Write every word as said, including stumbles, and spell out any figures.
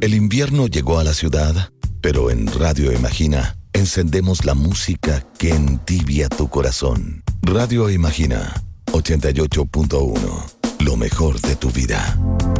El invierno llegó a la ciudad, pero en Radio Imagina encendemos la música que entibia tu corazón. Radio Imagina, ochenta y ocho punto uno, lo mejor de tu vida.